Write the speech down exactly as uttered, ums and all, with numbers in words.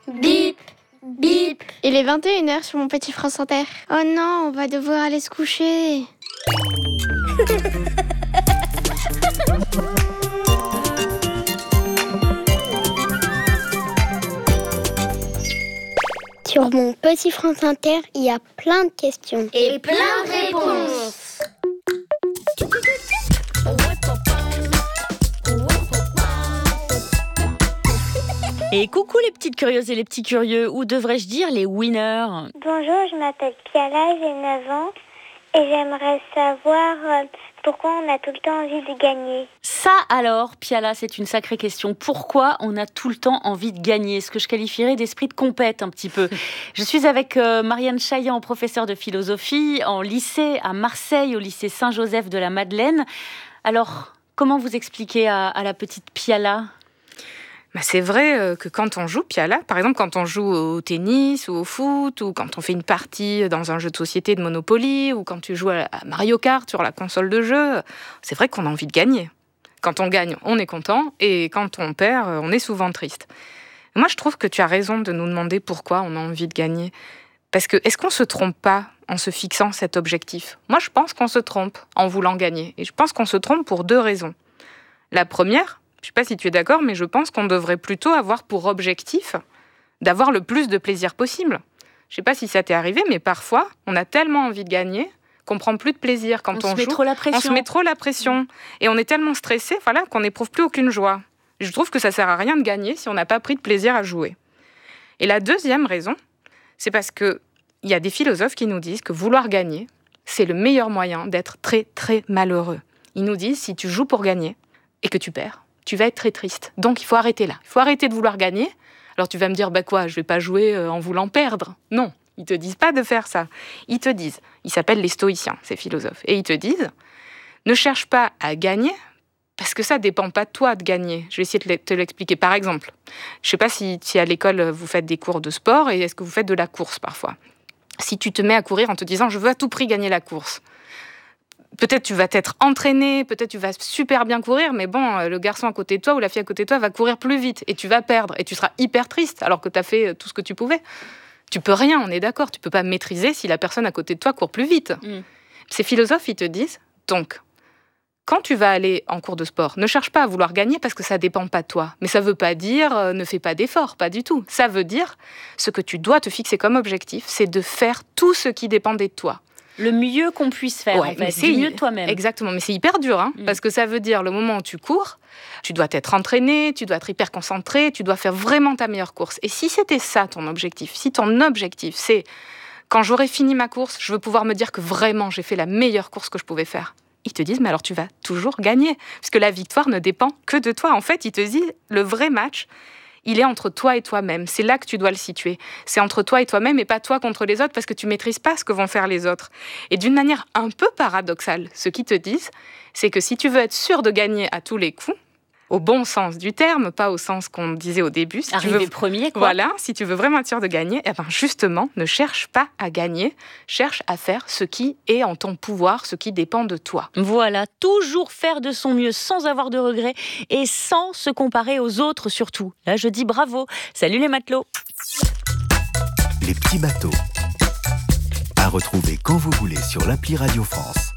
bip, bip. Il est vingt et une heures sur mon petit France Inter. Oh non, on va devoir aller se coucher. Sur mon petit France Inter, il y a plein de questions. Et plein de réponses. Et coucou les petites curieuses et les petits curieux, ou devrais-je dire les winners. Bonjour, je m'appelle Piala, j'ai neuf ans et j'aimerais savoir euh, pourquoi on a tout le temps envie de gagner. Ça alors, Piala, c'est une sacrée question. Pourquoi on a tout le temps envie de gagner ? Ce que je qualifierais d'esprit de compète un petit peu. Je suis avec euh, Marianne Chaillan, professeure de philosophie, en lycée à Marseille, au lycée Saint-Joseph de la Madeleine. Alors, comment vous expliquez à, à la petite Piala ? Bah c'est vrai que quand on joue, Piala, par exemple quand on joue au tennis ou au foot, ou quand on fait une partie dans un jeu de société de Monopoly, ou quand tu joues à Mario Kart sur la console de jeu, c'est vrai qu'on a envie de gagner. Quand on gagne, on est content, et quand on perd, on est souvent triste. Moi, je trouve que tu as raison de nous demander pourquoi on a envie de gagner. Parce que, est-ce qu'on se trompe pas en se fixant cet objectif ? Moi, je pense qu'on se trompe en voulant gagner. Et je pense qu'on se trompe pour deux raisons. La première, je ne sais pas si tu es d'accord, mais je pense qu'on devrait plutôt avoir pour objectif d'avoir le plus de plaisir possible. Je ne sais pas si ça t'est arrivé, mais parfois, on a tellement envie de gagner qu'on ne prend plus de plaisir quand on, on joue. Se met trop la pression. On se met trop la pression. Et on est tellement stressé, voilà, qu'on n'éprouve plus aucune joie. Je trouve que ça ne sert à rien de gagner si on n'a pas pris de plaisir à jouer. Et la deuxième raison, c'est parce qu'il y a des philosophes qui nous disent que vouloir gagner, c'est le meilleur moyen d'être très, très malheureux. Ils nous disent, si tu joues pour gagner et que tu perds, tu vas être très triste. Donc, il faut arrêter là. Il faut arrêter de vouloir gagner. Alors, tu vas me dire, bah quoi, je vais pas jouer en voulant perdre. Non, ils te disent pas de faire ça. Ils te disent, ils s'appellent les stoïciens, ces philosophes, et ils te disent, ne cherche pas à gagner, parce que ça dépend pas de toi de gagner. Je vais essayer de te l'expliquer. Par exemple, je sais pas si, si à l'école, vous faites des cours de sport, et est-ce que vous faites de la course parfois ? Si tu te mets à courir en te disant, je veux à tout prix gagner la course, peut-être tu vas t'être entraîné, peut-être tu vas super bien courir, mais bon, le garçon à côté de toi ou la fille à côté de toi va courir plus vite et tu vas perdre et tu seras hyper triste alors que tu as fait tout ce que tu pouvais. Tu peux rien, on est d'accord, tu peux pas maîtriser si la personne à côté de toi court plus vite. Mm. Ces philosophes, ils te disent, donc, quand tu vas aller en cours de sport, ne cherche pas à vouloir gagner parce que ça dépend pas de toi. Mais ça veut pas dire euh, ne fais pas d'efforts, pas du tout. Ça veut dire ce que tu dois te fixer comme objectif, c'est de faire tout ce qui dépendait de toi. Le mieux qu'on puisse faire, ouais, en fait, mais c'est du mieux de toi-même. Exactement, mais c'est hyper dur, hein, mm. parce que ça veut dire le moment où tu cours, tu dois t'être entraîné, tu dois être hyper concentré, tu dois faire vraiment ta meilleure course. Et si c'était ça ton objectif, si ton objectif c'est quand j'aurai fini ma course, je veux pouvoir me dire que vraiment j'ai fait la meilleure course que je pouvais faire, ils te disent mais alors tu vas toujours gagner, parce que la victoire ne dépend que de toi. En fait, ils te disent le vrai match, il est entre toi et toi-même. C'est là que tu dois le situer. C'est entre toi et toi-même et pas toi contre les autres parce que tu ne maîtrises pas ce que vont faire les autres. Et d'une manière un peu paradoxale, ce qu'ils te disent, c'est que si tu veux être sûr de gagner à tous les coups, au bon sens du terme, pas au sens qu'on disait au début. Si Arriver tu veux, premier, quoi. Voilà, si tu veux vraiment être sûr de gagner, eh ben justement, ne cherche pas à gagner, cherche à faire ce qui est en ton pouvoir, ce qui dépend de toi. Voilà, toujours faire de son mieux sans avoir de regrets et sans se comparer aux autres surtout. Là, je dis bravo. Salut les matelots. Les petits bateaux. À retrouver quand vous voulez sur l'appli Radio France.